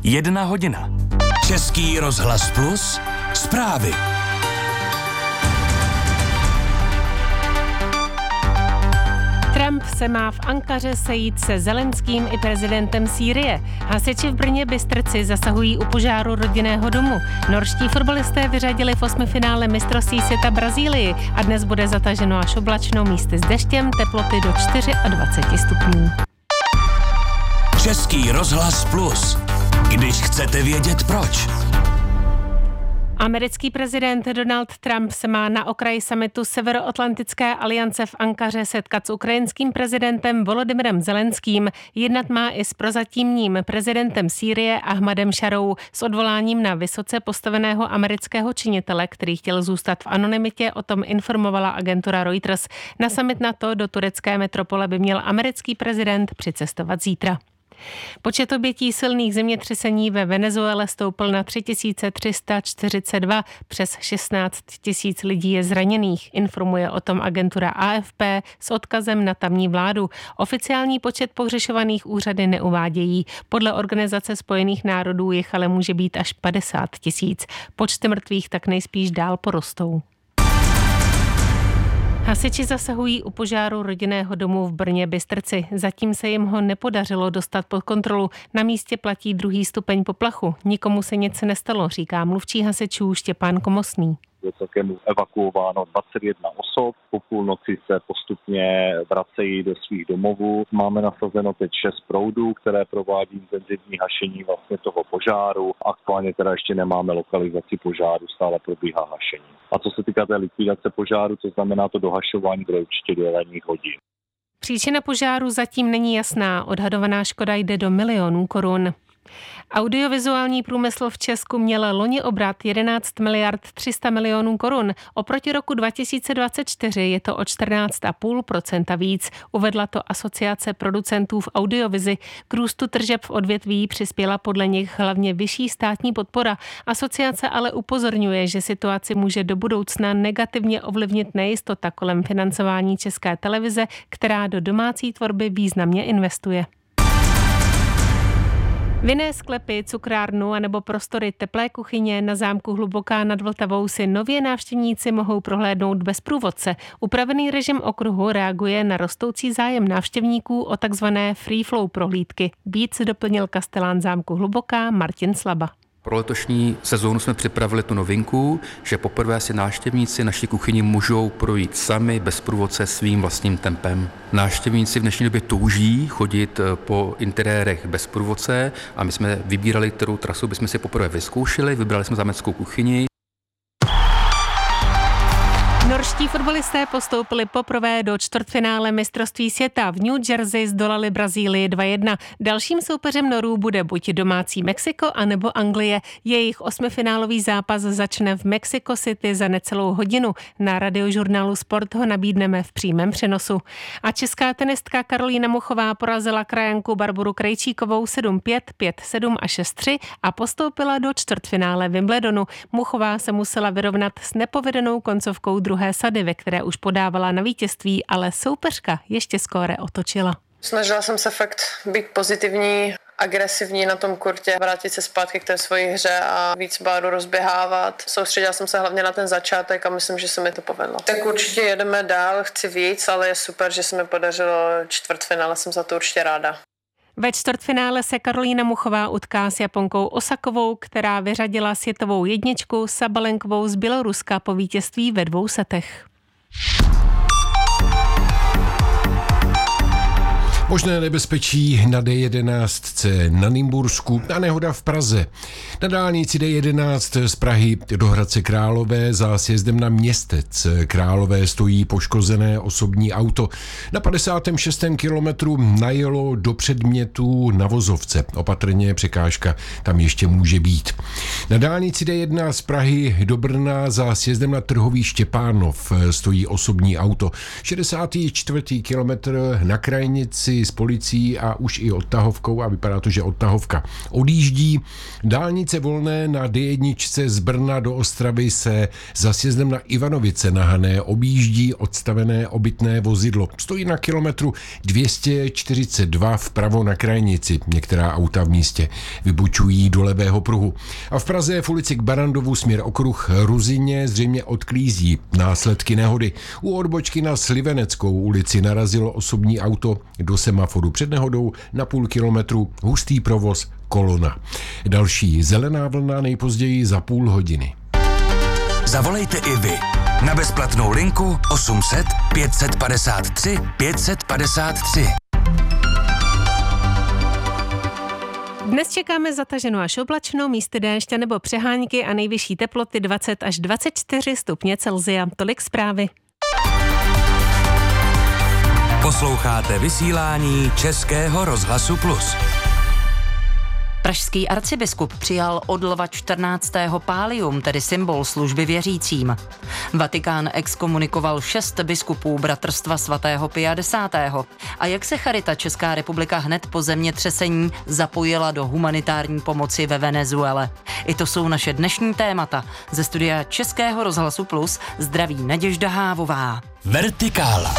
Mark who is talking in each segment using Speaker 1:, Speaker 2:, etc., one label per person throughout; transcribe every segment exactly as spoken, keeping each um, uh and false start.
Speaker 1: Jedna hodina. Český rozhlas Plus. Zprávy.
Speaker 2: Trump se má v Ankaře sejít se Zelenským i prezidentem Sýrie. Hasiči v Brně Bystrci zasahují u požáru rodinného domu. Norští fotbalisté vyřadili v osmifinále mistrovství světa Brazílii a dnes bude zataženo až oblačno, místy s deštěm, teploty do dvacet čtyři stupňů.
Speaker 1: Český rozhlas Plus. Když chcete vědět proč.
Speaker 2: Americký prezident Donald Trump se má na okraji summitu Severoatlantické aliance v Ankaře setkat s ukrajinským prezidentem Volodymyrem Zelenským. Jednat má i s prozatímním prezidentem Sýrie Ahmadem Šarou s odvoláním na vysoce postaveného amerického činitele, který chtěl zůstat v anonymitě, o tom informovala agentura Reuters. Na summit NATO do turecké metropole by měl americký prezident přicestovat zítra. Počet obětí silných zemětřesení ve Venezuele stoupl na tři tisíce tři sta čtyřicet dva, přes šestnáct tisíc lidí je zraněných, informuje o tom agentura A F P s odkazem na tamní vládu. Oficiální počet pohřešovaných úřady neuvádějí. Podle Organizace spojených národů jich ale může být až padesát tisíc. Počty mrtvých tak nejspíš dál porostou. Hasiči zasahují u požáru rodinného domu v Brně Bystrci. Zatím se jim ho nepodařilo dostat pod kontrolu. Na místě platí druhý stupeň poplachu. Nikomu se nic nestalo, říká mluvčí hasičů Štěpán Komosný.
Speaker 3: Je celkem evakuováno dvacet jedna osob. Po půlnoci se postupně vracejí do svých domovů. Máme nasazeno teď šest proudů, které provádí intenzivní hašení vlastně toho požáru. Aktuálně teda ještě nemáme lokalizaci požáru, stále probíhá hašení. A co se týká té likvidace požáru, to znamená to dohašování, bude určitě do ranních hodin.
Speaker 2: Příčina požáru zatím není jasná. Odhadovaná škoda jde do milionů korun. Audiovizuální průmysl v Česku měl loni obrat jedenáct miliard tři sta milionů korun. Oproti roku dva tisíce dvacet čtyři je to o čtrnáct celá pět procenta víc. Uvedla to Asociace producentů v audiovizi. K růstu tržeb v odvětví přispěla podle nich hlavně vyšší státní podpora. Asociace ale upozorňuje, že situaci může do budoucna negativně ovlivnit nejistota kolem financování České televize, která do domácí tvorby významně investuje. Vinné sklepy, cukrárnu anebo prostory teplé kuchyně na zámku Hluboká nad Vltavou si nově návštěvníci mohou prohlédnout bez průvodce. Upravený režim okruhu reaguje na rostoucí zájem návštěvníků o takzvané free flow prohlídky. Víc doplnil kastelán zámku Hluboká Martin Slaba.
Speaker 4: Pro letošní sezónu jsme připravili tu novinku, že poprvé si návštěvníci naší kuchyni můžou projít sami bez průvodce svým vlastním tempem. Návštěvníci v dnešní době touží chodit po interiérech bez průvodce a my jsme vybírali, kterou trasu bychom si poprvé vyzkoušeli, vybrali jsme zámeckou kuchyni.
Speaker 2: Norští fotbalisté postoupili poprvé do čtvrtfinále mistrovství světa. V New Jersey zdolali Brazílii dva jedna. Dalším soupeřem Norů bude buď domácí Mexiko, anebo Anglie. Jejich osmifinálový zápas začne v Mexico City za necelou hodinu. Na radiožurnálu Sport ho nabídneme v přímém přenosu. A česká tenistka Karolína Muchová porazila krajanku Barboru Krejčíkovou sedm pět, pět sedm a šest tři a postoupila do čtvrtfinále Wimbledonu. Muchová se musela vyrovnat s nepovedenou koncovkou druhé sady, ve které už podávala na vítězství, ale soupeřka ještě skóre otočila.
Speaker 5: Snažila jsem se fakt být pozitivní, agresivní na tom kurtě, vrátit se zpátky k té svojí hře a víc Báru rozběhávat. Soustředila jsem se hlavně na ten začátek a myslím, že se mi to povedlo. Tak určitě jedeme dál, chci víc, ale je super, že se mi podařilo čtvrtfinále, jsem za to určitě ráda.
Speaker 2: Ve čtvrtfinále se Karolína Muchová utká s Japonkou Osakovou, která vyřadila světovou jedničku Sabalenkovou z Běloruska po vítězství ve dvou setech.
Speaker 6: Možné nebezpečí na D jedenáct na Nymbursku a nehoda v Praze. Na dálnici D jedenáct z Prahy do Hradce Králové za sjezdem na Městec Králové stojí poškozené osobní auto. Na padesátém šestém kilometru najelo do předmětu na vozovce. Opatrně překážka tam ještě může být. Na dálnici D jedna z Prahy do Brna za sjezdem na Trhový Štěpánov stojí osobní auto. šedesátý čtvrtý kilometr na Krajnici s policií a už i odtahovkou a vypadá to, že odtahovka odjíždí. Dálnice volné na D jedna z Brna do Ostravy se za sjezdem na Ivanovice na Hané objíždí odstavené obytné vozidlo. Stojí na kilometru dvě stě čtyřicet dva vpravo na krajnici. Některá auta v místě vybučují do levého pruhu. A v Praze v ulici k Barandovu směr okruh Ruzině zřejmě odklízí následky nehody. U odbočky na Sliveneckou ulici narazilo osobní auto do semaforu. Před nehodou na půl kilometru hustý provoz, kolona. Další zelená vlna nejpozději za půl hodiny.
Speaker 1: Zavolejte i vy na bezplatnou linku osm set pět padesát tři pět padesát tři.
Speaker 2: Dnes čekáme zataženou až oblačnou, místy déště nebo přehánky a nejvyšší teploty dvacet až dvacet čtyři stupně Celsia. Tolik zprávy.
Speaker 1: Posloucháte vysílání Českého rozhlasu Plus.
Speaker 7: Pražský arcibiskup přijal od lva čtrnáctého pálium, tedy symbol služby věřícím. Vatikán exkomunikoval šest biskupů Bratrstva svatého Pia desátého. A jak se Charita Česká republika hned po zemětřesení zapojila do humanitární pomoci ve Venezuele? I to jsou naše dnešní témata. Ze studia Českého rozhlasu Plus zdraví Naděžda Hávová.
Speaker 1: Vertikála.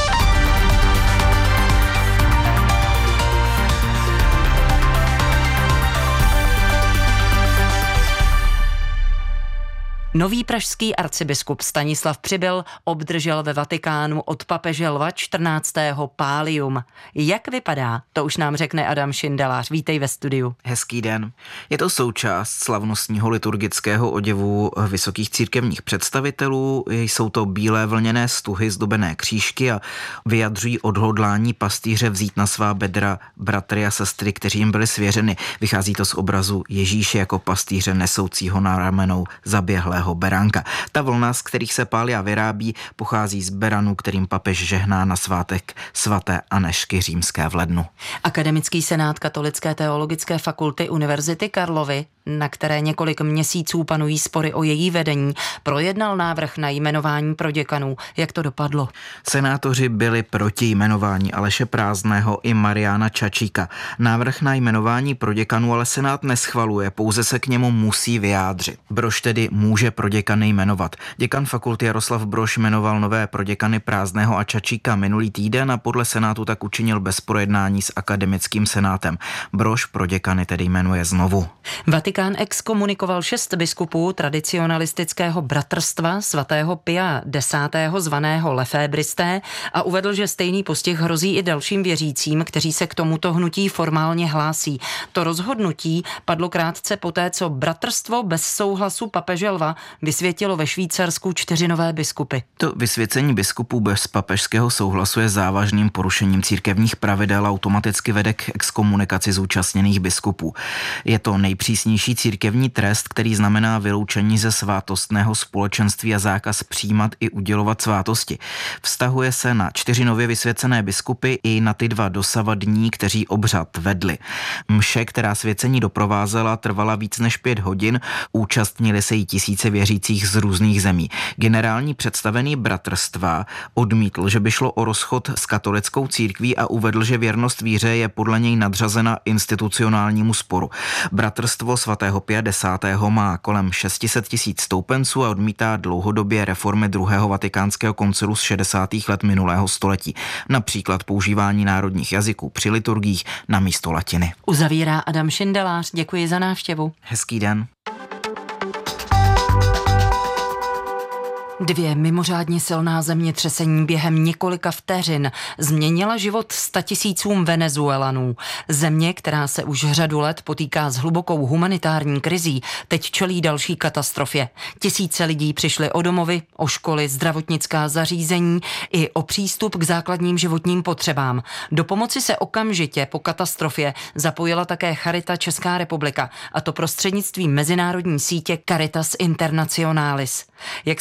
Speaker 7: Nový pražský arcibiskup Stanislav Přibyl obdržel ve Vatikánu od papeže Lva čtrnáctého pálium. Jak vypadá, to už nám řekne Adam Šindelář. Vítej ve studiu.
Speaker 8: Hezký den. Je to součást slavnostního liturgického oděvu vysokých církevních představitelů. Jsou to bílé vlněné stuhy zdobené křížky a vyjadřují odhodlání pastýře vzít na svá bedra bratry a sestry, kteří jim byli svěřeny. Vychází to z obrazu Ježíše jako pastýře nesoucího na ramenou zaběhlého beránka. Ta vlna, z kterých se pália vyrábí, pochází z beranů, kterým papež žehná na svátek svaté Anežky Římské v lednu.
Speaker 7: Akademický senát Katolické teologické fakulty Univerzity Karlovy, na které několik měsíců panují spory o její vedení, projednal návrh na jmenování proděkanů. Jak to dopadlo?
Speaker 8: Senátoři byli proti jmenování Aleše Prázdného i Mariána Čačíka. Návrh na jmenování proděkanů ale senát neschvaluje, pouze se k němu musí vyjádřit. Brož tedy může proděkany jmenovat. Děkan fakulty Jaroslav Brož jmenoval nové proděkany Prázdného a Čačíka minulý týden a podle senátu tak učinil bez projednání s akademickým senátem. Brož proděkany tedy jmenuje znovu.
Speaker 7: Vatikán exkomunikoval šest biskupů tradicionalistického bratrstva svatého Pia desátého zvaného Lefébristé a uvedl, že stejný postih hrozí i dalším věřícím, kteří se k tomuto hnutí formálně hlásí. To rozhodnutí padlo krátce poté, co bratrstvo bez souhlasu papeže Lva vysvětilo ve Švýcarsku čtyři nové biskupy.
Speaker 8: To vysvěcení biskupů bez papežského souhlasu je závažným porušením církevních pravidel a automaticky vede k exkomunikaci zúčastněných biskupů. Je to nejpřísnější církevní trest, který znamená vyloučení ze svátostného společenství a zákaz přijímat i udělovat svátosti. Vztahuje se na čtyři nově vysvěcené biskupy i na ty dva dosavadní, kteří obřad vedli. Mše, která svěcení doprovázela, trvala víc než pět hodin, účastnili se jí tisíce věřících z různých zemí. Generální představený bratrstva odmítl, že by šlo o rozchod s katolickou církví a uvedl, že věrnost víře je podle něj nadřazena institucionálnímu sporu. Bratrstvo svatého Pia desátého má kolem šest set tisíc stoupenců a odmítá dlouhodobě reformy druhého vatikánského koncilu z šedesátých let minulého století. Například používání národních jazyků při liturgiích na místo latiny.
Speaker 7: Uzavírá Adam Šindelář. Děkuji za návštěvu.
Speaker 8: Hezký den.
Speaker 7: Dvě mimořádně silná zemětřesení během několika vteřin změnila život statisícům Venezuelanů. Země, která se už řadu let potýká s hlubokou humanitární krizí, teď čelí další katastrofě. Tisíce lidí přišly o domovy, o školy, zdravotnická zařízení i o přístup k základním životním potřebám. Do pomoci se okamžitě po katastrofě zapojila také Charita Česká republika, a to prostřednictvím mezinárodní sítě Caritas Internationalis. Jak se daří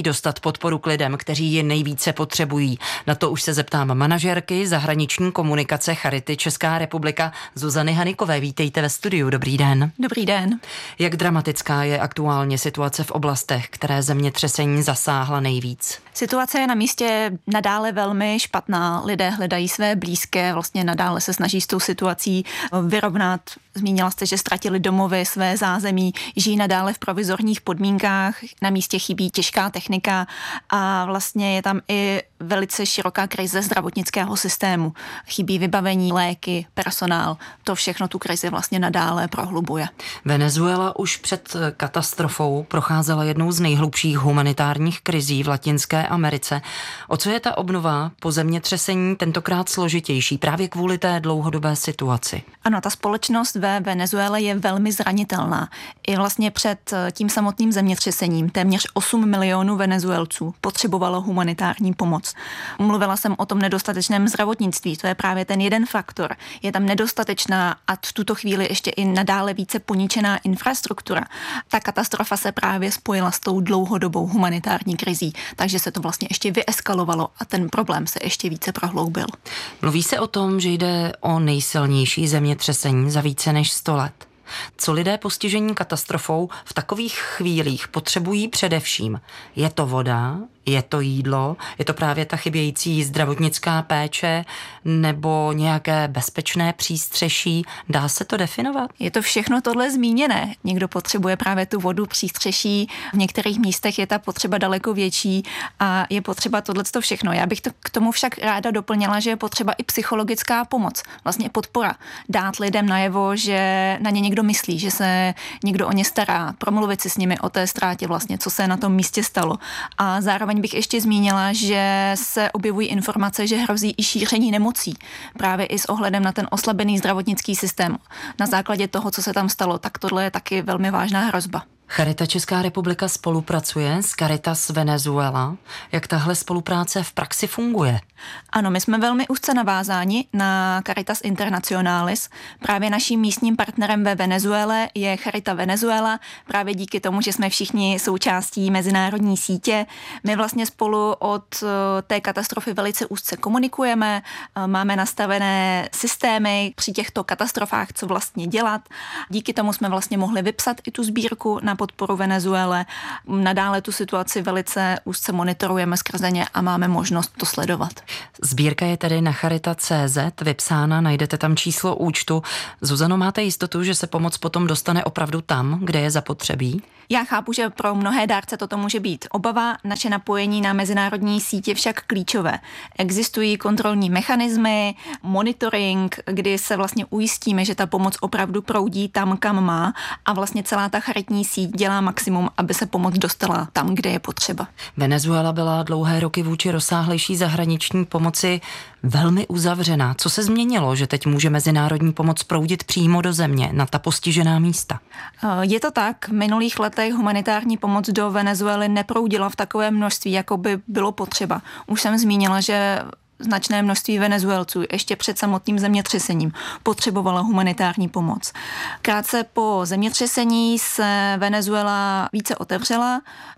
Speaker 7: dostat podporu k lidem, kteří ji nejvíce potřebují? Na to už se zeptám manažerky zahraniční komunikace Charity Česká republika Zuzany Hanikové. Vítejte ve studiu. Dobrý den.
Speaker 9: Dobrý den.
Speaker 7: Jak dramatická je aktuálně situace v oblastech, které zemětřesení zasáhla nejvíc?
Speaker 9: Situace je na místě nadále velmi špatná. Lidé hledají své blízké, vlastně nadále se snaží s tou situací vyrovnat. Zmínila jste, že ztratili domovy, své zázemí, žijí nadále v provizorních podmínkách, na místě chybí těžká technika a vlastně je tam i velice široká krize zdravotnického systému. Chybí vybavení, léky, personál. To všechno tu krizi vlastně nadále prohlubuje.
Speaker 7: Venezuela už před katastrofou procházela jednou z nejhlubších humanitárních krizí v Latinské Americe. O co je ta obnova po zemětřesení tentokrát složitější právě kvůli té dlouhodobé situaci?
Speaker 9: Ano, ta společnost ve Venezuele je velmi zranitelná. I vlastně před tím samotným zemětřesením téměř osm milionů Venezuelců potřebovalo humanitární pomoc. Mluvila jsem o tom nedostatečném zdravotnictví, to je právě ten jeden faktor. Je tam nedostatečná a v tuto chvíli ještě i nadále více poničená infrastruktura. Ta katastrofa se právě spojila s tou dlouhodobou humanitární krizí, takže se to vlastně ještě vyeskalovalo a ten problém se ještě více prohloubil.
Speaker 7: Mluví se o tom, že jde o nejsilnější zemětřesení za více než sto let. Co lidé postižení katastrofou v takových chvílích potřebují především? Je to voda? Je to jídlo? Je to právě ta chybějící zdravotnická péče nebo nějaké bezpečné přístřeší? Dá se to definovat?
Speaker 9: Je to všechno tohle zmíněné. Někdo potřebuje právě tu vodu, přístřeší. V některých místech je ta potřeba daleko větší a je potřeba tohleto všechno. Já bych to k tomu však ráda doplnila, že je potřeba i psychologická pomoc. Vlastně podpora. Dát lidem najevo, že na ně někdo myslí, že se někdo o ně stará. Promluvit si s nimi o té ztrátě vlastně, co se na tom místě stalo. A zároveň bych ještě zmínila, že se objevují informace, že hrozí i šíření nemocí. Právě i s ohledem na ten oslabený zdravotnický systém. Na základě toho, co se tam stalo, tak tohle je taky velmi vážná hrozba.
Speaker 7: Charita Česká republika spolupracuje s Caritas Venezuela. Jak tahle spolupráce v praxi funguje?
Speaker 9: Ano, my jsme velmi úzce navázáni na Caritas Internationalis. Právě naším místním partnerem ve Venezuele je Charita Venezuela. Právě díky tomu, že jsme všichni součástí mezinárodní sítě. My vlastně spolu od té katastrofy velice úzce komunikujeme. Máme nastavené systémy při těchto katastrofách, co vlastně dělat. Díky tomu jsme vlastně mohli vypsat i tu sbírku na podporu Venezuele. Nadále tu situaci velice úzce monitorujeme skrze ně a máme možnost to sledovat.
Speaker 7: Sbírka je tedy na charita tečka cé zet vypsána, najdete tam číslo účtu. Zuzano, máte jistotu, že se pomoc potom dostane opravdu tam, kde je zapotřebí?
Speaker 9: Já chápu, že pro mnohé dárce toto může být obava, naše napojení na mezinárodní sítě však klíčové. Existují kontrolní mechanismy, monitoring, kdy se vlastně ujistíme, že ta pomoc opravdu proudí tam, kam má a vlastně celá ta charitní síť dělá maximum, aby se pomoc dostala tam, kde je potřeba.
Speaker 7: Venezuela byla dlouhé roky vůči rozsáhlejší zahraniční pomoci velmi uzavřená. Co se změnilo, že teď může mezinárodní pomoc proudit přímo do země, na ta postižená místa?
Speaker 9: Je to tak. V minulých letech humanitární pomoc do Venezuely neproudila v takové množství, jako by bylo potřeba. Už jsem zmínila, že značné množství Venezuelců ještě před samotným zemětřesením potřebovala humanitární pomoc. Krátce po zemětřesení se Venezuela více otevřela.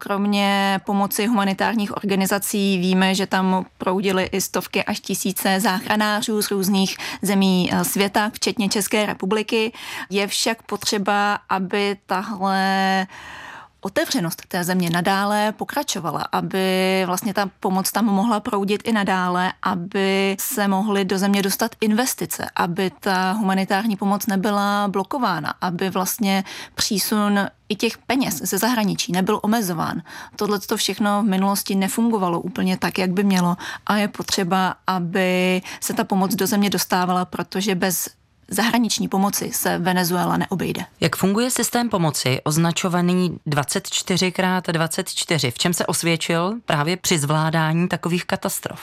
Speaker 9: Kromě pomoci humanitárních organizací víme, že tam proudily i stovky až tisíce záchranářů z různých zemí světa, včetně České republiky. Je však potřeba, aby tahle otevřenost té země nadále pokračovala, aby vlastně ta pomoc tam mohla proudit i nadále, aby se mohly do země dostat investice, aby ta humanitární pomoc nebyla blokována, aby vlastně přísun i těch peněz ze zahraničí nebyl omezován. Tohle to všechno v minulosti nefungovalo úplně tak, jak by mělo a je potřeba, aby se ta pomoc do země dostávala, protože bez zahraniční pomoci se Venezuela neobejde.
Speaker 7: Jak funguje systém pomoci označovaný dvacet čtyři krát dvacet čtyři? V čem se osvědčil právě při zvládání takových katastrof?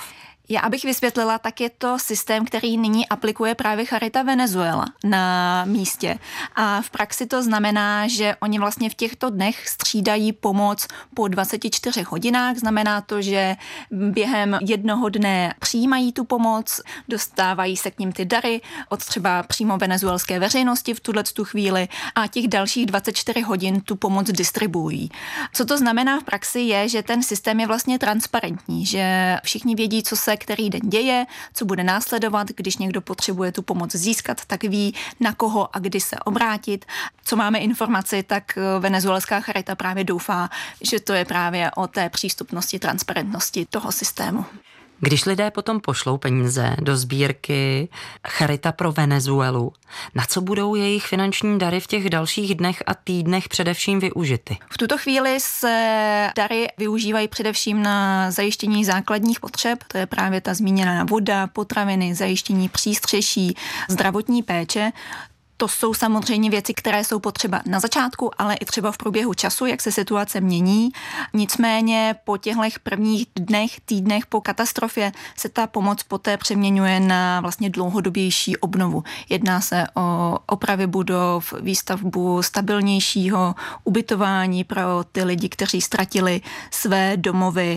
Speaker 9: Já abych vysvětlila, tak je to systém, který nyní aplikuje právě Charita Venezuela na místě. A v praxi to znamená, že oni vlastně v těchto dnech střídají pomoc po dvaceti čtyřech hodinách. Znamená to, že během jednoho dne přijímají tu pomoc, dostávají se k nim ty dary od třeba přímo venezuelské veřejnosti v tuhletu chvíli a těch dalších dvacet čtyři hodin tu pomoc distribuují. Co to znamená v praxi je, že ten systém je vlastně transparentní, že všichni vědí, co se který den děje, co bude následovat, když někdo potřebuje tu pomoc získat, tak ví, na koho a kdy se obrátit. Co máme informaci, tak venezuelská Charita právě doufá, že to je právě o té přístupnosti, transparentnosti toho systému.
Speaker 7: Když lidé potom pošlou peníze do sbírky Charita pro Venezuelu, na co budou jejich finanční dary v těch dalších dnech a týdnech především využity?
Speaker 9: V tuto chvíli se dary využívají především na zajištění základních potřeb, to je právě ta zmíněná voda, potraviny, zajištění přístřeší, zdravotní péče. To jsou samozřejmě věci, které jsou potřeba na začátku, ale i třeba v průběhu času, jak se situace mění. Nicméně po těchto prvních dnech, týdnech po katastrofě se ta pomoc poté přeměňuje na vlastně dlouhodobější obnovu. Jedná se o opravy budov, výstavbu stabilnějšího ubytování pro ty lidi, kteří ztratili své domovy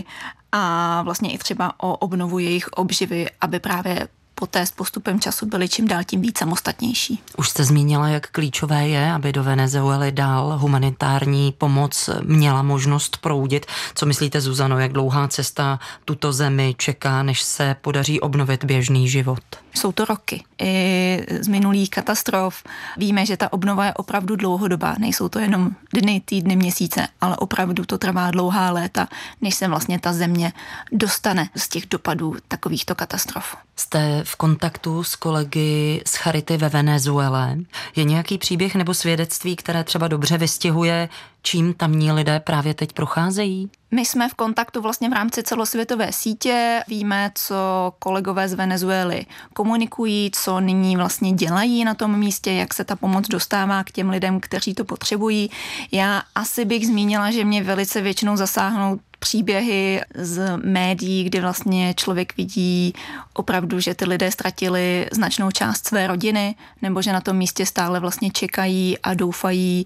Speaker 9: a vlastně i třeba o obnovu jejich obživy, aby právě poté s postupem času byli čím dál tím víc samostatnější.
Speaker 7: Už jste zmínila, jak klíčové je, aby do Venezuely dál humanitární pomoc měla možnost proudit. Co myslíte, Zuzano, jak dlouhá cesta tuto zemi čeká, než se podaří obnovit běžný život?
Speaker 9: Jsou to roky. I z minulých katastrof víme, že ta obnova je opravdu dlouhodobá. Nejsou to jenom dny, týdny, měsíce, ale opravdu to trvá dlouhá léta, než se vlastně ta země dostane z těch dopadů takovýchto katastrof.
Speaker 7: Jste v kontaktu s kolegy z Charity ve Venezuele. Je nějaký příběh nebo svědectví, které třeba dobře vystihuje, čím tamní lidé právě teď procházejí?
Speaker 9: My jsme v kontaktu vlastně v rámci celosvětové sítě, víme, co kolegové z Venezuely komunikují, co nyní vlastně dělají na tom místě, jak se ta pomoc dostává k těm lidem, kteří to potřebují. Já asi bych zmínila, že mě velice většinou zasáhnou příběhy z médií, kdy vlastně člověk vidí opravdu, že ty lidé ztratili značnou část své rodiny, nebo že na tom místě stále vlastně čekají a doufají,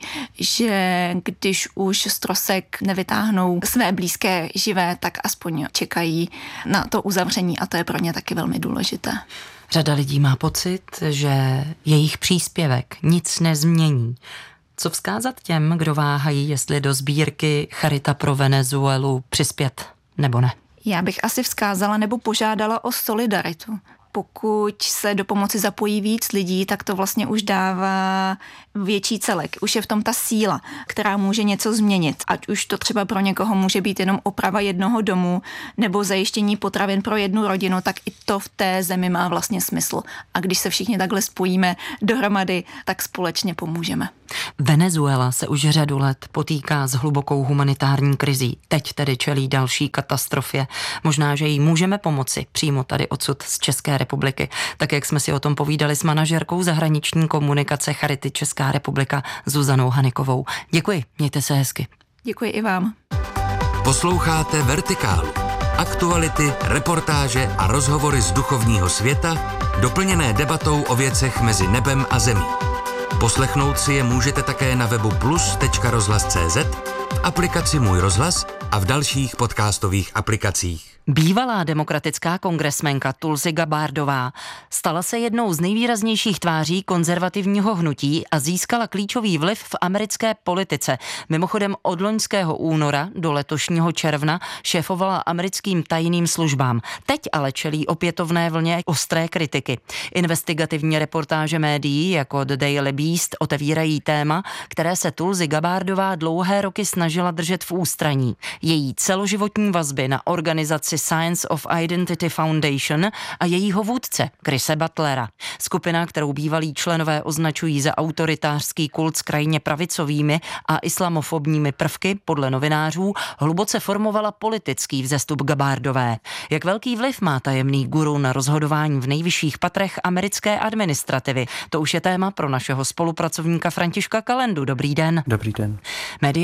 Speaker 9: že když už z trosek nevytáhnou své blízké živé, tak aspoň čekají na to uzavření a to je pro ně taky velmi důležité.
Speaker 7: Řada lidí má pocit, že jejich příspěvek nic nezmění. Co vzkázat těm, kdo váhají, jestli do sbírky Charita pro Venezuelu přispět nebo ne?
Speaker 9: Já bych asi vzkázala nebo požádala o solidaritu. Pokud se do pomoci zapojí víc lidí, tak to vlastně už dává větší celek. Už je v tom ta síla, která může něco změnit. Ať už to třeba pro někoho může být jenom oprava jednoho domu nebo zajištění potravin pro jednu rodinu, tak i to v té zemi má vlastně smysl. A když se všichni takhle spojíme dohromady, tak společně pomůžeme.
Speaker 7: Venezuela se už řadu let potýká s hlubokou humanitární krizí. Teď tedy čelí další katastrofě. Možná, že jí můžeme pomoci přímo tady odsud z České republiky. Tak jak jsme si o tom povídali s manažerkou zahraniční komunikace Charity Česká republika Zuzanou Hanikovou. Děkuji, mějte se hezky.
Speaker 9: Děkuji i vám.
Speaker 1: Posloucháte Vertikálu. Aktuality, reportáže a rozhovory z duchovního světa, doplněné debatou o věcech mezi nebem a zemí. Poslechnout si je můžete také na webu plus tečka rozhlas tečka cé zet, v aplikaci Můj rozhlas a v dalších podcastových aplikacích.
Speaker 7: Bývalá demokratická kongresmenka Tulsi Gabbardová stala se jednou z nejvýraznějších tváří konzervativního hnutí a získala klíčový vliv v americké politice. Mimochodem od loňského února do letošního června šéfovala americkým tajným službám. Teď ale čelí opětovné vlně ostré kritiky. Investigativní reportáže médií jako The Daily Beast otevírají téma, které se Tulsi Gabbardová dlouhé roky snažila držet v ústraní. Její celoživotní vazby na organizaci Science of Identity Foundation a jejího vůdce Chrise Butlera. Skupina, kterou bývalí členové označují za autoritářský kult s krajně pravicovými a islamofobními prvky, podle novinářů, hluboce formovala politický vzestup Gabbardové. Jak velký vliv má tajemný guru na rozhodování v nejvyšších patrech americké administrativy? To už je téma pro našeho spolupracovníka Františka Kalendu. Dobrý den.
Speaker 10: Dobrý den.
Speaker 7: Média v souvislosti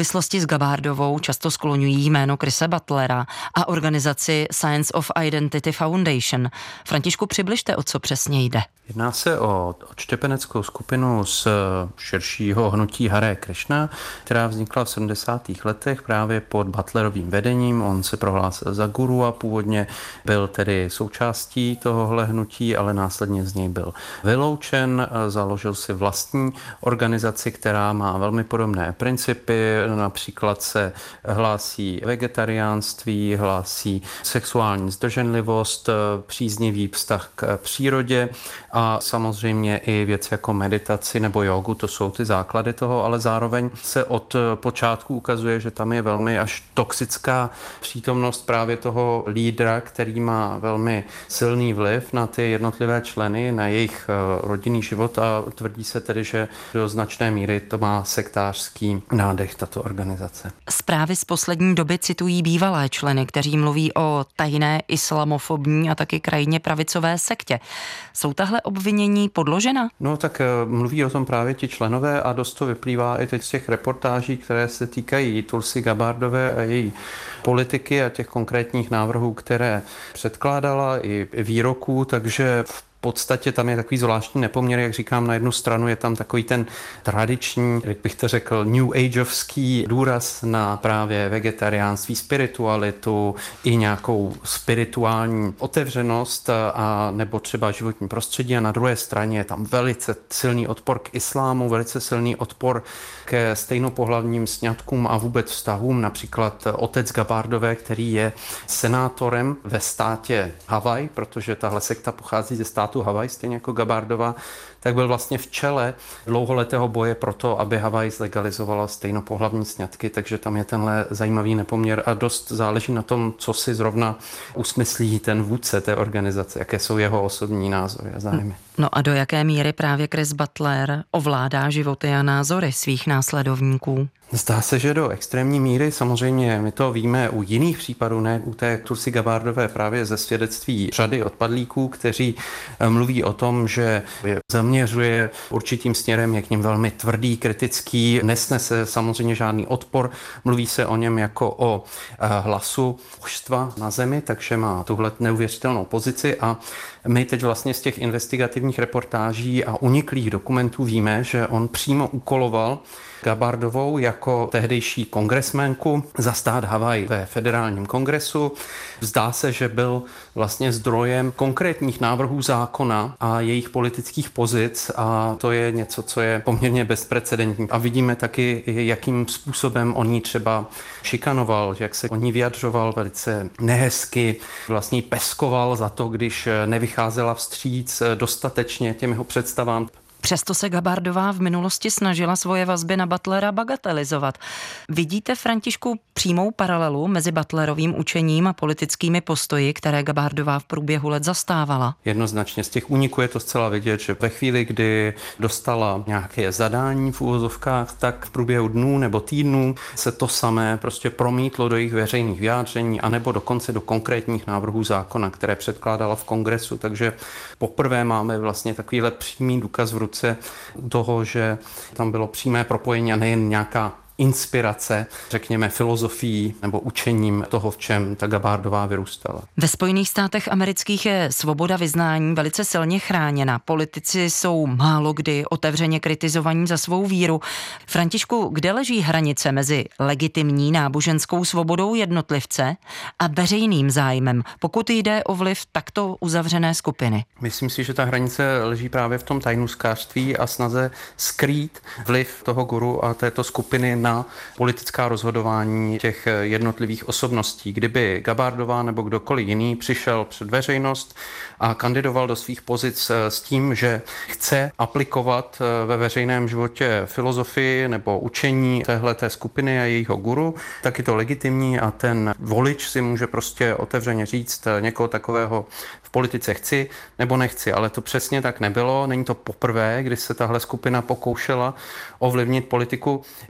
Speaker 7: souvislosti s Gabardovou často skloňují jméno Chrise Butlera a organizaci Science of Identity Foundation. Františku, přibližte, o co přesně jde.
Speaker 10: Jedná se o odštěpeneckou skupinu z širšího hnutí Hare Krishna, která vznikla v sedmdesátých letech právě pod Butlerovým vedením. On se prohlásil za guru a původně byl tedy součástí tohohle hnutí, ale následně z něj byl vyloučen. Založil si vlastní organizaci, která má velmi podobné principy. Například se hlásí vegetariánství, hlásí sexuální zdrženlivost, příznivý vztah k přírodě a samozřejmě i věci jako meditaci nebo jogu, to jsou ty základy toho, ale zároveň se od počátku ukazuje, že tam je velmi až toxická přítomnost právě toho lídra, který má velmi silný vliv na ty jednotlivé členy, na jejich rodinný život a tvrdí se tedy, že do značné míry to má sektářský nádech tato organizace.
Speaker 7: Zprávy z poslední doby citují bývalé členy, kteří mluví o tajné islamofobní a taky krajně pravicové sektě. Jsou tahle obvinění podložena?
Speaker 10: No tak mluví o tom právě ti členové a dost to vyplývá i teď z těch reportáží, které se týkají Tulsi Gabardové a její politiky a těch konkrétních návrhů, které předkládala, i výroků, takže v V podstatě tam je takový zvláštní nepoměr, jak říkám, na jednu stranu je tam takový ten tradiční, jak bych to řekl, new ageovský důraz na právě vegetariánství, spiritualitu i nějakou spirituální otevřenost a nebo třeba životní prostředí a na druhé straně je tam velice silný odpor k islámu, velice silný odpor ke stejnopohlavním sňatkům a vůbec vztahům, například otec Gabardové, který je senátorem ve státě Havaj, protože tahle sekta pochází ze státu Havaj, stejně jako Gabardová, tak byl vlastně v čele dlouholetého boje pro to, aby Havaj zlegalizovala stejnopohlavní sňatky, takže tam je tenhle zajímavý nepoměr a dost záleží na tom, co si zrovna usmyslí ten vůdce té organizace, jaké jsou jeho osobní názory a zájmy.
Speaker 7: No a do jaké míry právě Chris Butler ovládá životy a názory svých následovníků?
Speaker 10: Zdá se, že do extrémní míry, samozřejmě my to víme u jiných případů, ne u té Tulsi Gabardové, právě ze svědectví řady odpadlíků, kteří mluví o tom, že je zaměřuje určitým směrem, je k ním velmi tvrdý, kritický, nesnese samozřejmě žádný odpor, mluví se o něm jako o hlasu božstva na zemi, takže má tuhle neuvěřitelnou pozici a my teď vlastně z těch investigativních reportáží a uniklých dokumentů víme, že on přímo úkoloval Gabardovou jako tehdejší kongresmenku za stát Havaj ve federálním kongresu. Zdá se, že byl vlastně zdrojem konkrétních návrhů zákona a jejich politických pozic a to je něco, co je poměrně bezprecedentní. A vidíme taky, jakým způsobem on ji třeba šikanoval, jak se o ní vyjadřoval velice nehezky, vlastně peskoval za to, když nevycházela vstříc dostatečně těm jeho představám.
Speaker 7: Přesto se Gabardová v minulosti snažila svoje vazby na Butlera bagatelizovat. Vidíte, Františku, přímou paralelu mezi Butlerovým učením a politickými postoji, které Gabardová v průběhu let zastávala?
Speaker 10: Jednoznačně z těch úniků je to zcela vidět, že ve chvíli, kdy dostala nějaké zadání v úvozovkách, tak v průběhu dnů nebo týdnů se to samé prostě promítlo do jejich veřejných vyjádření anebo dokonce do konkrétních návrhů zákona, které předkládala v kongresu. Takže poprvé máme vlastně takovýhle přímý důkaz v ruce toho, že tam bylo přímé propojení a nejen nějaká inspirace, řekněme, filozofií nebo učením toho, v čem ta Gabardová vyrůstala.
Speaker 7: Ve Spojených státech amerických je svoboda vyznání velice silně chráněna. Politici jsou málo kdy otevřeně kritizovaní za svou víru. Františku, kde leží hranice mezi legitimní náboženskou svobodou jednotlivce a veřejným zájmem, pokud jde o vliv takto uzavřené skupiny?
Speaker 10: Myslím si, že ta hranice leží právě v tom tajnůstkářství a snaze skrýt vliv toho guru a této skupiny na na politická rozhodování těch jednotlivých osobností. Kdyby Gabardová nebo kdokoliv jiný přišel před veřejnost a kandidoval do svých pozic s tím, že chce aplikovat ve veřejném životě filozofii nebo učení téhleté skupiny a jejího guru, tak je to legitimní a ten volič si může prostě otevřeně říct, někoho takového v politice chci nebo nechci, ale to přesně tak nebylo. Není to poprvé, kdy se tahle skupina pokoušela ovlivnit politiku. Například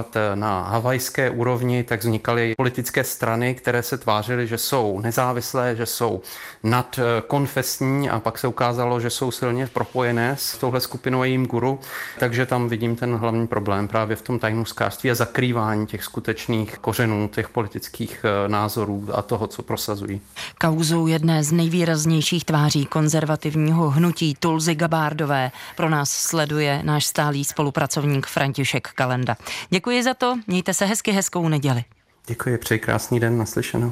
Speaker 10: například na havajské úrovni, tak vznikaly politické strany, které se tvářily, že jsou nezávislé, že jsou nadkonfesní a pak se ukázalo, že jsou silně propojené s touhle skupinou a jejím guru, takže tam vidím ten hlavní problém právě v tom tajnůstkářství a zakrývání těch skutečných kořenů, těch politických názorů a toho, co prosazují.
Speaker 7: Kauzou jedné z nejvýraznějších tváří konzervativního hnutí Tulsi Gabbardové pro nás sleduje náš stálý spolupracovník František Kalenda. Děkuji za to, mějte se hezky, hezkou neděli.
Speaker 10: Děkuji, přeji krásný den, naslyšenou.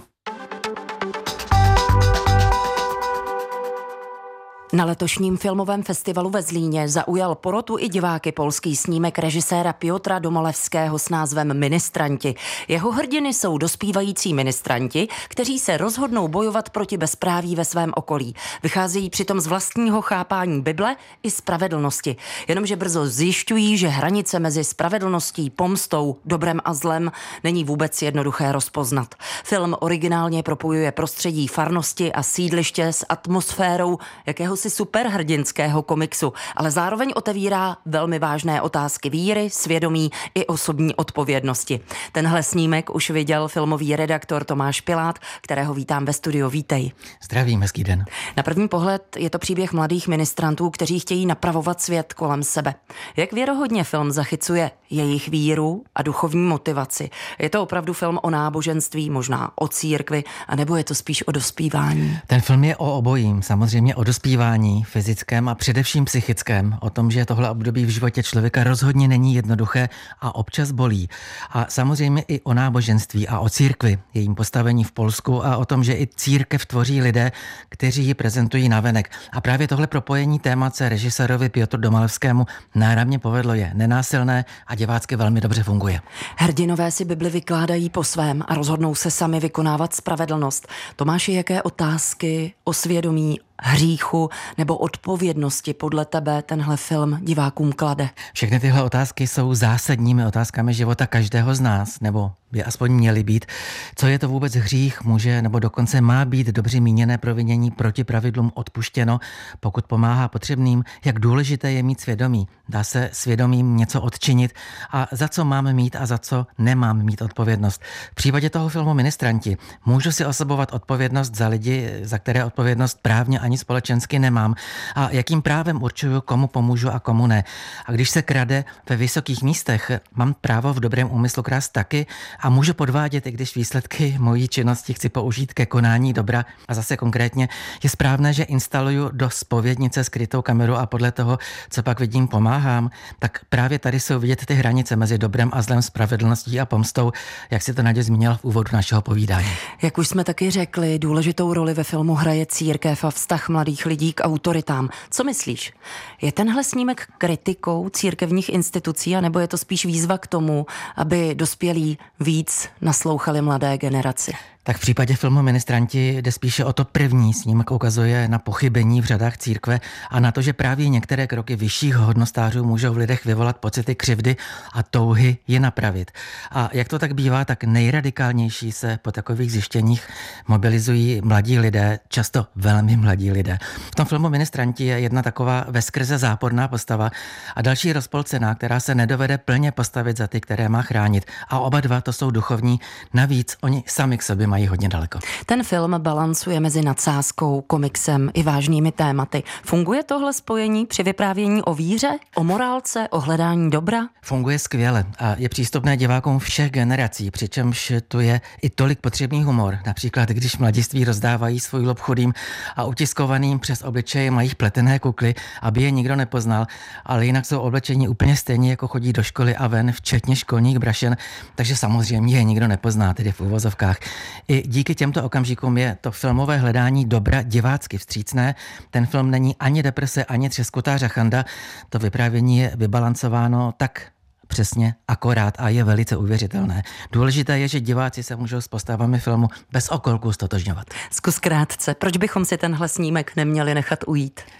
Speaker 7: Na letošním filmovém festivalu ve Zlíně zaujal porotu i diváky polský snímek režiséra Piotra Domolevského s názvem Ministranti. Jeho hrdiny jsou dospívající ministranti, kteří se rozhodnou bojovat proti bezpráví ve svém okolí. Vycházejí přitom z vlastního chápání Bible i spravedlnosti. Jenomže brzo zjišťují, že hranice mezi spravedlností, pomstou, dobrem a zlem není vůbec jednoduché rozpoznat. Film originálně propojuje prostředí farnosti a sídliště s atmosférou jakého si superhrdinského komiksu, ale zároveň otevírá velmi vážné otázky víry, svědomí i osobní odpovědnosti. Tenhle snímek už viděl filmový redaktor Tomáš Pilát, kterého vítám ve studiu. Vítej.
Speaker 11: Zdravím, hezký den.
Speaker 7: Na první pohled je to příběh mladých ministrantů, kteří chtějí napravovat svět kolem sebe. Jak věrohodně film zachycuje jejich víru a duchovní motivaci? Je to opravdu film o náboženství, možná o církvi, anebo je to spíš o dospívání?
Speaker 11: Ten film je o obojím, samozřejmě o dospívání, fyzickém a především psychickém, o tom, že tohle období v životě člověka rozhodně není jednoduché a občas bolí. A samozřejmě i o náboženství a o církvi, jejím postavení v Polsku a o tom, že i církev tvoří lidé, kteří ji prezentují navenek. A právě tohle propojení témat se režisérovi Piotru Domolevskému náramně povedlo, je nenásilné a divácky velmi dobře funguje.
Speaker 7: Hrdinové si Bibli vykládají po svém a rozhodnou se sami vykonávat spravedlnost. Tomáši, jaké otázky o svědomí, hříchu nebo odpovědnosti podle tebe tenhle film divákům klade?
Speaker 11: Všechny tyhle otázky jsou zásadními otázkami života každého z nás, nebo by aspoň měly být. Co je to vůbec hřích, může nebo dokonce má být dobře míněné provinění proti pravidlům odpuštěno, pokud pomáhá potřebným, jak důležité je mít svědomí. Dá se svědomím něco odčinit a za co máme mít a za co nemám mít odpovědnost. V případě toho filmu Ministranti můžu si osobovat odpovědnost za lidi, za které odpovědnost právně ani společensky nemám a jakým právem určuju, komu pomůžu a komu ne. A když se krade ve vysokých místech, mám právo v dobrém úmyslu krást taky a můžu podvádět, i když výsledky mojí činnosti chci použít ke konání dobra. A zase konkrétně je správné, že instaluju do zpovědnice skrytou kameru a podle toho, co pak vidím, pomáhám. Tak právě tady jsou vidět ty hranice mezi dobrem a zlem, spravedlností a pomstou, jak si to Naděja zmínila v úvodu našeho povídání.
Speaker 7: Jak už jsme taky řekli, důležitou roli ve filmu hraje církev a vztah mladých lidí k autoritám. Co myslíš? Je tenhle snímek kritikou církevních institucí, anebo je to spíš výzva k tomu, aby dospělí víc naslouchali mladé generaci?
Speaker 11: Tak v případě filmu Ministranti jde spíše o to první. Snímek ukazuje na pochybení v řadách církve a na to, že právě některé kroky vyšších hodnostářů můžou v lidech vyvolat pocity křivdy a touhy je napravit. A jak to tak bývá, tak nejradikálnější se po takových zjištěních mobilizují mladí lidé, často velmi mladí lidé. V tom filmu Ministranti je jedna taková veskrze záporná postava a další rozpolcená, která se nedovede plně postavit za ty, které má chránit. A oba dva to jsou duchovní. Navíc oni sami k sobě mají hodně daleko.
Speaker 7: Ten film balancuje mezi nadsázkou, komiksem i vážnými tématy. Funguje tohle spojení při vyprávění o víře, o morálce, o hledání dobra?
Speaker 11: Funguje skvěle a je přístupné divákům všech generací, přičemž tu je i tolik potřebný humor. Například, když mladiství rozdávají svůj lob chudým a utiskovaným přes obličeje mají pletené kukly, aby je nikdo nepoznal, ale jinak jsou oblečení úplně stejně, jako chodí do školy a ven, včetně školních brašen, takže samozřejmě je nikdo nepozná, tedy v uvozovkách. I díky těmto okamžikům je to filmové hledání dobra divácky vstřícné. Ten film není ani deprese, ani třeskutá řachanda. To vyprávění je vybalancováno tak přesně, akorát a je velice uvěřitelné. Důležité je, že diváci se můžou s postavami filmu bez okolků stotožňovat.
Speaker 7: Zkus krátce, proč bychom si tenhle snímek neměli nechat ujít?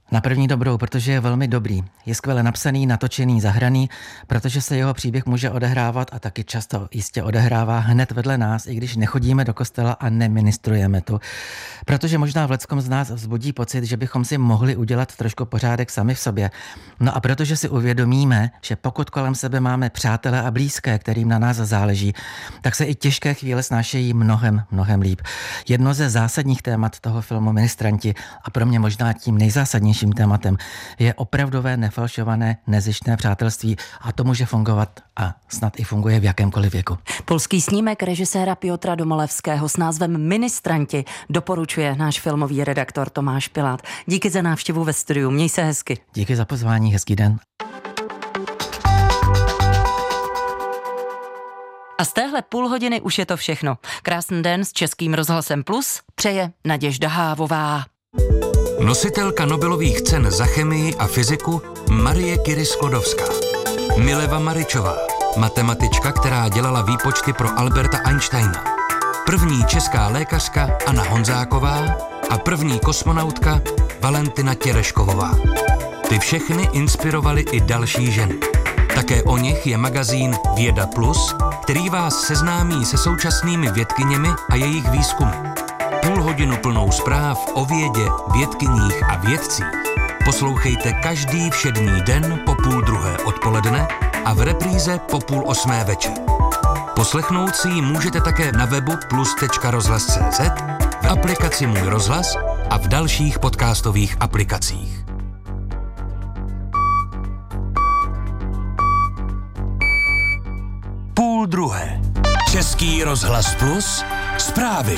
Speaker 11: Na první dobrou, protože je velmi dobrý. Je skvěle napsaný, natočený, zahraný, protože se jeho příběh může odehrávat a taky často jistě odehrává hned vedle nás, i když nechodíme do kostela a neministrujeme tu. Protože možná v leckom z nás vzbudí pocit, že bychom si mohli udělat trošku pořádek sami v sobě. No a protože si uvědomíme, že pokud kolem sebe máme přátele a blízké, kterým na nás záleží, tak se i těžké chvíle snášejí mnohem, mnohem líp. Jedno ze zásadních témat toho filmu Ministranti a pro mě možná tím nejzásadnějším tématem je opravdové, nefalšované, nezištné přátelství a to může fungovat a snad i funguje v jakémkoliv věku.
Speaker 7: Polský snímek režiséra Piotra Domalevského s názvem Ministranti doporučuje náš filmový redaktor Tomáš Pilát. Díky za návštěvu ve studiu, měj se hezky.
Speaker 11: Díky za pozvání, hezký den.
Speaker 7: A z téhle půl hodiny už je to všechno. Krásný den s Českým rozhlasem Plus přeje Naděžda Hávová.
Speaker 1: Nositelka Nobelových cen za chemii a fyziku Marie Curie-Sklodowská. Mileva Maričová, matematička, která dělala výpočty pro Alberta Einsteina. První česká lékařka Anna Honzáková a první kosmonautka Valentina Tereškovová. Ty všechny inspirovaly i další ženy. Také o nich je magazín Věda Plus, který vás seznámí se současnými vědkyněmi a jejich výzkumy. Půl hodinu plnou zpráv o vědě, vědkyních a vědcích poslouchejte každý všední den po půl druhé odpoledne a v repríze po půl osmé večer. Poslechnout si ji můžete také na webu plus tečka rozhlas tečka cz, v aplikaci Můj rozhlas a v dalších podcastových aplikacích. Půl druhé. Český rozhlas Plus. Zprávy.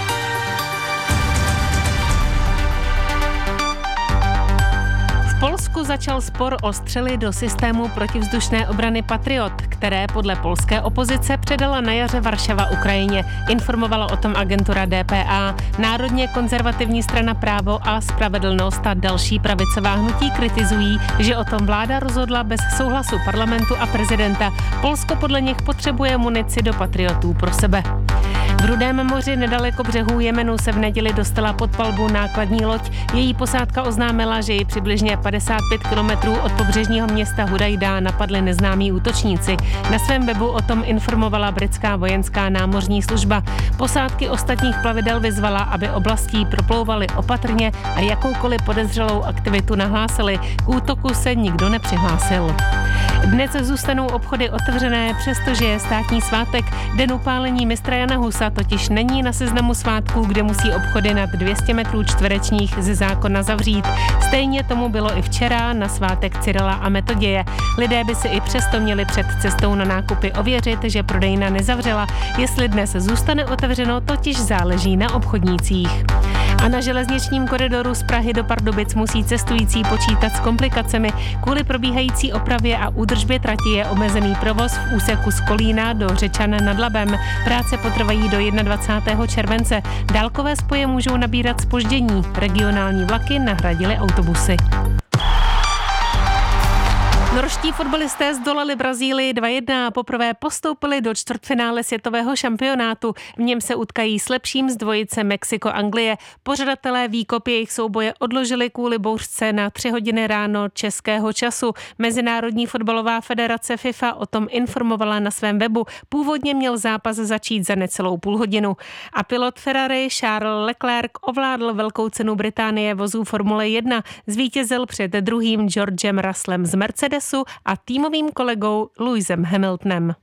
Speaker 2: V Polsku začal spor o střely do systému protivzdušné obrany Patriot, které podle polské opozice předala na jaře Varšava Ukrajině. Informovala o tom agentura D P A. Národně konzervativní strana Právo a spravedlnost a další pravicová hnutí kritizují, že o tom vláda rozhodla bez souhlasu parlamentu a prezidenta. Polsko podle nich potřebuje munici do Patriotů pro sebe. V Rudém moři nedaleko břehu Jemenu se v neděli dostala pod palbu nákladní loď. Její posádka oznámila, že ji přibližně padesát pět kilometrů od pobřežního města Hudajda napadli neznámí útočníci. Na svém webu o tom informovala britská vojenská námořní služba. Posádky ostatních plavidel vyzvala, aby oblastí proplouvaly opatrně a jakoukoliv podezřelou aktivitu nahlásili. K útoku se nikdo nepřihlásil. Dnes zůstanou obchody otevřené, přestože je státní svátek. Den upálení mistra Jana Husa totiž není na seznamu svátků, kde musí obchody nad dvě stě metrů čtverečních ze zákona zavřít. Stejně tomu bylo i včera na svátek Cyrila a Metoděje. Lidé by si i přesto měli před cestou na nákupy ověřit, že prodejna nezavřela. Jestli dnes zůstane otevřeno, totiž záleží na obchodnících. A na železničním koridoru z Prahy do Pardubic musí cestující počítat s komplikacemi. Kvůli probíhající opravě a údržbě trati je omezený provoz v úseku z Kolína do Řečan nad Labem. Práce potrvají do dvacátého prvního července. Dálkové spoje můžou nabírat zpoždění. Regionální vlaky nahradily autobusy. Norští fotbalisté zdolali Brazílii dva jedna a poprvé postoupili do čtvrtfinále světového šampionátu. V něm se utkají s lepším z dvojice Mexiko-Anglie. Pořadatelé výkop jejich souboje odložili kvůli bouřce na tři hodiny ráno českého času. Mezinárodní fotbalová federace FIFA o tom informovala na svém webu. Původně měl zápas začít za necelou půl hodinu. A pilot Ferrari Charles Leclerc ovládl velkou cenu Británie vozů Formule jedna. Zvítězil před druhým Georgem Russellem z Mercedes a týmovým kolegou Lewisem Hamiltonem.